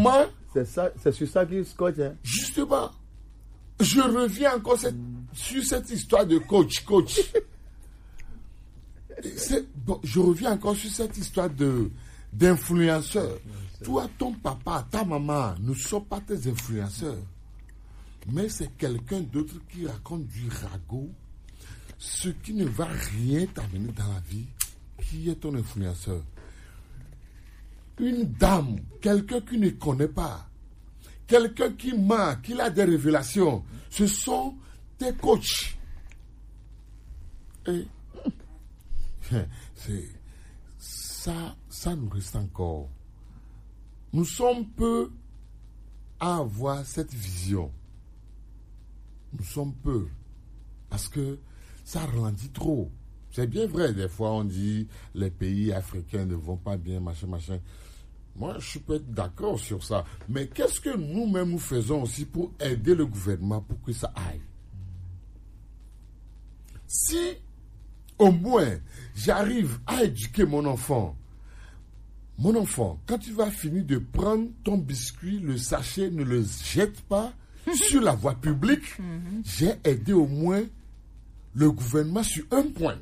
Moi, c'est sur ça qu'il scotche. Hein. Justement, je reviens encore sur cette histoire de coach. Je reviens encore sur cette histoire d'influenceurs. Toi, ton papa, ta maman ne sont pas tes influenceurs. Mais c'est quelqu'un d'autre qui raconte du ragot, ce qui ne va rien t'amener dans la vie, qui est ton influenceur. Une dame, quelqu'un qui ne connaît pas, quelqu'un qui ment, qui a des révélations, ce sont tes coachs. Et ça nous reste encore. Nous sommes peu à avoir cette vision. Nous sommes peu. Parce que ça ralentit trop. C'est bien vrai, des fois on dit les pays africains ne vont pas bien, machin. Moi, je peux être d'accord sur ça. Mais qu'est-ce que nous-mêmes nous faisons aussi pour aider le gouvernement pour que ça aille? Si, au moins, j'arrive à éduquer mon enfant, quand tu vas finir de prendre ton biscuit, le sachet, ne le jette pas sur la voie publique. J'ai aidé au moins le gouvernement sur un point.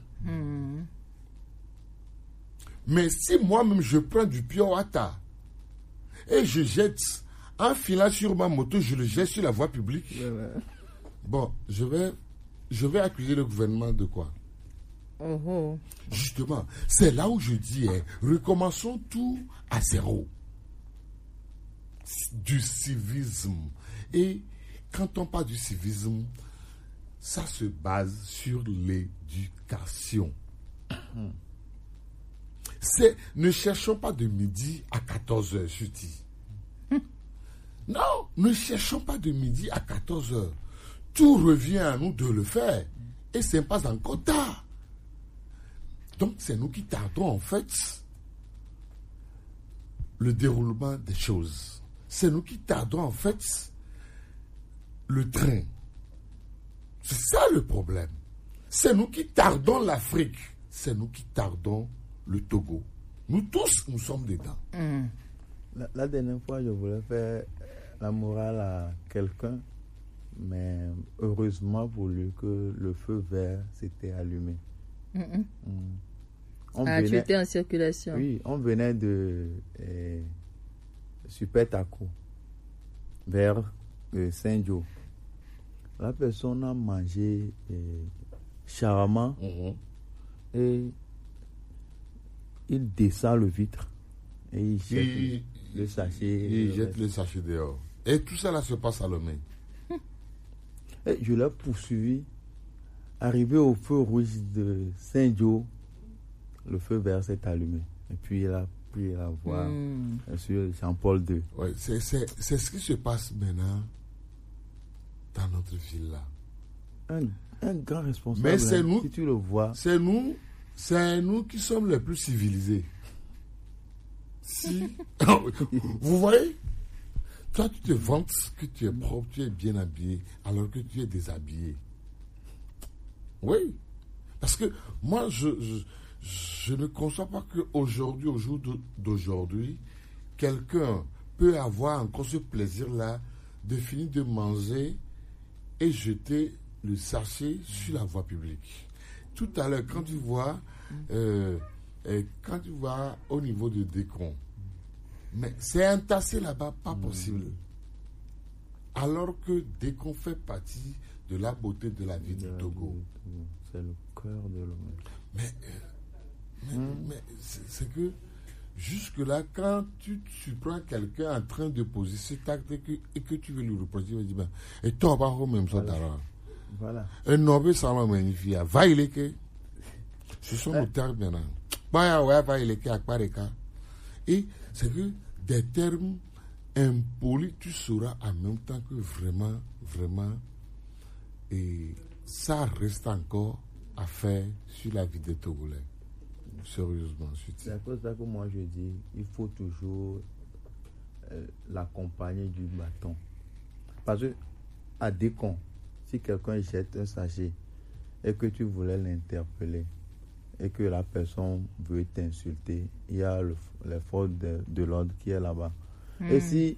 Mais si moi-même je prends du pure water et je jette en filant sur ma moto, je le jette sur la voie publique, bon, je vais accuser le gouvernement de quoi? Justement, c'est là où je dis, recommençons tout à zéro. Du civisme. Et quand on parle du civisme, ça se base sur l'éducation. Ne cherchons pas de midi à 14h, je dis. Non, ne cherchons pas de midi à 14h. Tout revient à nous de le faire. Et ce n'est pas encore tard. Donc, c'est nous qui tardons, en fait, le déroulement des choses. C'est nous qui tardons, en fait, le train. C'est ça le problème. C'est nous qui tardons l'Afrique. C'est nous qui tardons le Togo. Nous tous, nous sommes dedans. La dernière fois, je voulais faire la morale à quelqu'un, mais heureusement pour lui que le feu vert s'était allumé. Tu étais en circulation. Oui, on venait de Super Taco vers Saint-Joe. La personne a mangé charmant et il descend le vitre et il jette le sachet. Il jette le sachet dehors. Et tout ça là se passe à l'homme. Et je l'ai poursuivi. Arrivé au feu rouge de Saint-Joe, le feu vert s'est allumé. Et puis il a pris la voie sur Jean-Paul II. Ouais, c'est ce qui se passe maintenant dans notre ville là. Un grand responsable. Mais c'est nous, si tu le vois. C'est nous qui sommes les plus civilisés. Si, vous voyez, toi tu te vantes que tu es propre, tu es bien habillé, alors que tu es déshabillé. Oui, parce que moi je ne conçois pas qu'aujourd'hui, au jour d'aujourd'hui, quelqu'un peut avoir encore ce plaisir-là de finir de manger et jeter le sachet sur la voie publique. Tout à l'heure, quand tu vois au niveau de Décon, mais c'est entassé là-bas, pas possible. Alors que Décon fait partie de la beauté de la ville du Togo. C'est le cœur de l'homme. Mais c'est que jusque-là, quand tu prends quelqu'un en train de poser cet acte et que tu veux lui reprocher, tu vas dire, et toi, pas même ça, voilà. Un noble, ça m'a magnifié. Va il est que. Ce sont nos termes maintenant. Va il est que, et c'est que des termes impolis, tu sauras en même temps que vraiment, et ça reste encore à faire sur la vie des Togolais. Sérieusement, c'est à cause de ça que moi je dis, il faut toujours l'accompagner du bâton. Parce que à Décon, si quelqu'un jette un sachet et que tu voulais l'interpeller et que la personne veut t'insulter, il y a les forces de l'ordre qui est là-bas. Et si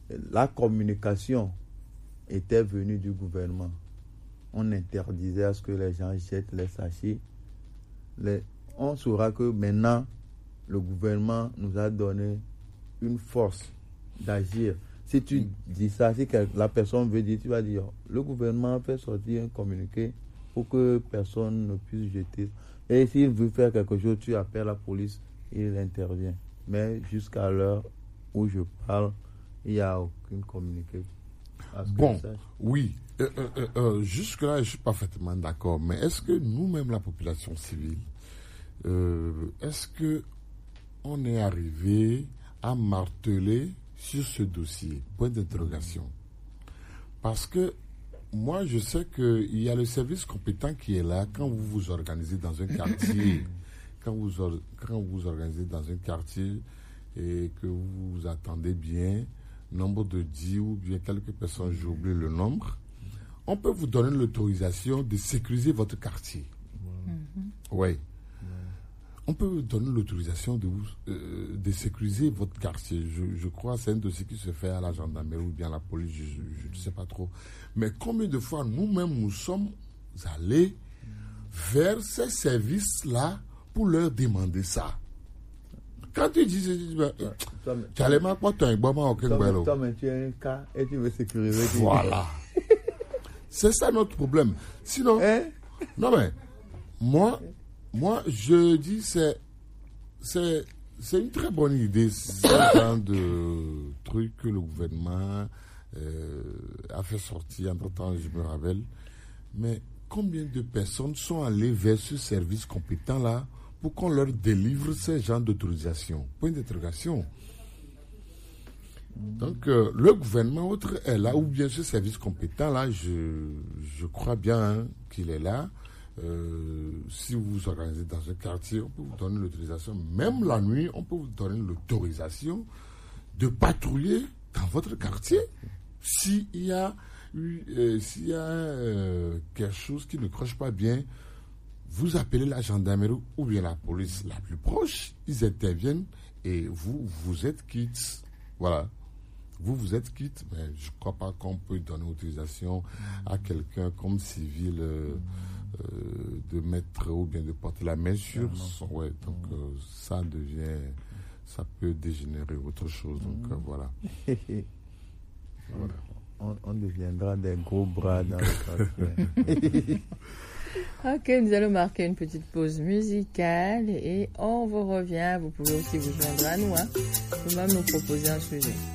la communication était venue du gouvernement. On interdisait à ce que les gens jettent les sachets. On saura que maintenant, le gouvernement nous a donné une force d'agir. Si tu dis ça, si la personne veut dire, tu vas dire, le gouvernement fait sortir un communiqué pour que personne ne puisse jeter. Et s'il veut faire quelque chose, tu appelles la police, il intervient. Mais jusqu'à l'heure où je parle, il n'y a aucun communiqué. Bon, oui. Jusque-là, je suis parfaitement d'accord. Mais est-ce que nous-mêmes, la population civile, est-ce que on est arrivé à marteler sur ce dossier? Point d'interrogation. Parce que moi, je sais qu'il y a le service compétent qui est là quand vous vous organisez dans un quartier. Quand vous organisez dans un quartier et que vous attendez bien, nombre de 10 ou bien quelques personnes, j'ai oublié le nombre, on peut vous donner l'autorisation de sécuriser votre quartier. Oui. On peut vous donner l'autorisation de sécuriser votre quartier. Je crois que c'est un dossier qui se fait à la gendarmerie ou bien à la police, je ne sais pas trop. Mais combien de fois nous-mêmes nous sommes allés vers ces services-là pour leur demander ça? Quand tu dis, tu as les mains pour toi, tu as un cas et tu veux sécuriser. Voilà. C'est ça notre problème. Sinon, non mais, moi, je dis, c'est une très bonne idée, ce genre de truc que le gouvernement a fait sortir, entre-temps, je me rappelle. Mais combien de personnes sont allées vers ce service compétent-là pour qu'on leur délivre ce genre d'autorisation? Point d'interrogation. Donc, le gouvernement autre est là, ou bien ce service compétent-là, je crois bien qu'il est là. Si vous vous organisez dans un quartier, on peut vous donner l'autorisation. Même la nuit, on peut vous donner l'autorisation de patrouiller dans votre quartier. S'il y a quelque chose qui ne croche pas bien, vous appelez la gendarmerie ou bien la police la plus proche. Ils interviennent et vous êtes quitte. Voilà. Vous êtes quitte, mais je ne crois pas qu'on peut donner autorisation à quelqu'un comme civil de mettre ou bien de porter la main sur son... Ouais, donc ça peut dégénérer autre chose. Donc voilà. Voilà. On deviendra des gros bras dans le quartier. Ok, nous allons marquer une petite pause musicale et on vous revient. Vous pouvez aussi vous joindre à nous, vous-même nous proposer un sujet.